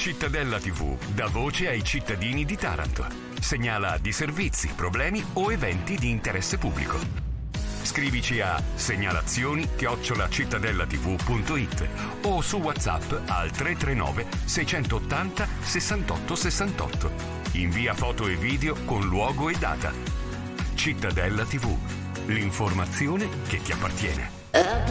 Cittadella TV dà voce ai cittadini di Taranto. Segnala disservizi, problemi o eventi di interesse pubblico. Scrivici a segnalazioni@cittadellatv.it o su WhatsApp al 339 680 68 68. Invia foto e video con luogo e data. Cittadella TV, l'informazione che ti appartiene.